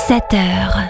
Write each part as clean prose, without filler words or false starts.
7h.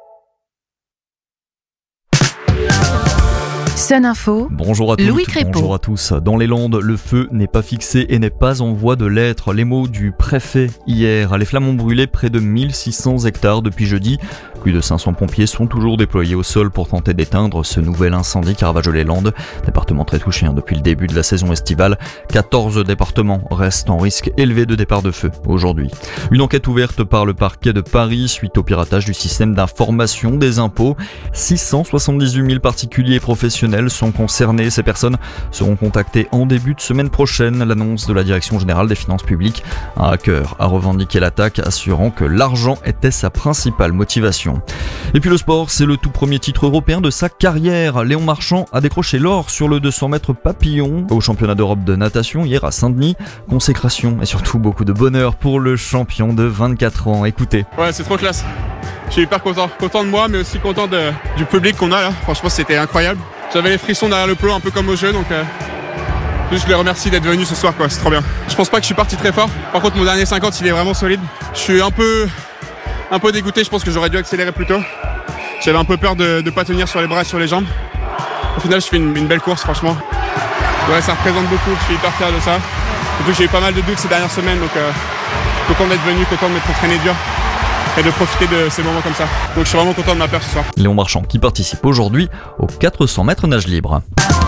Sun Info. Bonjour à toutes, Louis Crépeau. bonjour à tous. Dans les Landes, le feu n'est pas fixé et n'est pas en voie de l'être. Les mots du préfet hier. Les flammes ont brûlé près de 1600 hectares depuis jeudi. Plus de 500 pompiers sont toujours déployés au sol pour tenter d'éteindre ce nouvel incendie qui ravage les Landes. Département très touché depuis le début de la saison estivale. 14 départements restent en risque élevé de départ de feu aujourd'hui. Une enquête ouverte par le parquet de Paris suite au piratage du système d'information des impôts. 678 000 particuliers et professionnels sont concernés. Ces personnes seront contactées en début de semaine prochaine. L'annonce de la Direction Générale des Finances Publiques. Un hacker a revendiqué l'attaque, assurant que l'argent était sa principale motivation. Et puis le sport, c'est le tout premier titre européen de sa carrière. Léon Marchand a décroché l'or sur le 200 mètres papillon au championnat d'Europe de natation hier à Saint-Denis. Consécration et surtout beaucoup de bonheur pour le champion de 24 ans. Écoutez. Ouais, c'est trop classe. Je suis hyper content de moi, mais aussi content du public qu'on a là. Franchement, c'était incroyable. J'avais les frissons derrière le peloton, un peu comme au jeu, donc juste je les remercie d'être venus ce soir, quoi. C'est trop bien. Je pense pas que je suis parti très fort. Par contre, mon dernier 50, il est vraiment solide. Je suis un peu dégoûté. Je pense que j'aurais dû accélérer plus tôt. J'avais un peu peur de pas tenir sur les bras et sur les jambes. Au final, je fais une belle course, franchement. Ouais, ça représente beaucoup. Je suis hyper fier de ça. Surtout que j'ai eu pas mal de doutes ces dernières semaines, donc content d'être venu, content de m'être entraîné dur et de profiter de ces moments comme ça. Donc je suis vraiment content de ma paire ce soir. Léon Marchand qui participe aujourd'hui aux 400 mètres nage libre.